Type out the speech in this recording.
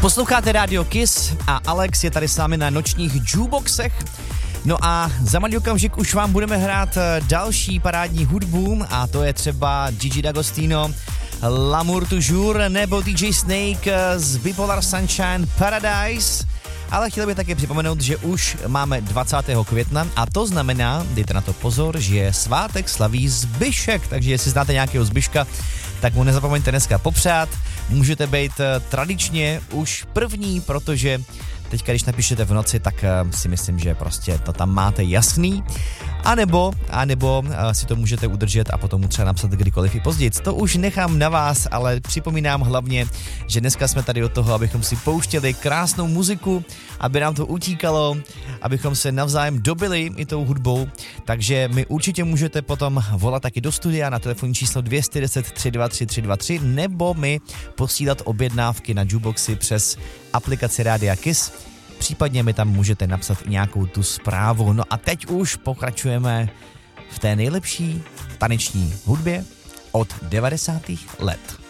Posloucháte Radio Kiss a Alex je tady s námi na nočních jukeboxech. No a za malý okamžik už vám budeme hrát další parádní hudbu a to je třeba Gigi D'Agostino, L'amour toujours nebo DJ Snake z Bipolar Sunshine Paradise. Ale chtěl bych také připomenout, že už máme 20. května a to znamená, dejte na to pozor, že svátek slaví Zbyšek, takže jestli znáte nějakého Zbyška, tak mu nezapomeňte dneska popřát. Můžete být tradičně už první, protože teďka, když napíšete v noci, tak si myslím, že prostě to tam máte jasný. A nebo si to můžete udržet a potom mu třeba napsat kdykoliv i později. To už nechám na vás, ale připomínám hlavně, že dneska jsme tady od toho, abychom si pouštěli krásnou muziku, aby nám to utíkalo, abychom se navzájem dobili i tou hudbou. Takže mi určitě můžete potom volat taky do studia na telefonní číslo 210 323 323 nebo mi posílat objednávky na jukeboxy přes aplikaci Rádia Kiss. Případně mi tam můžete napsat i nějakou tu zprávu. No a teď už pokračujeme v té nejlepší taneční hudbě od 90. let.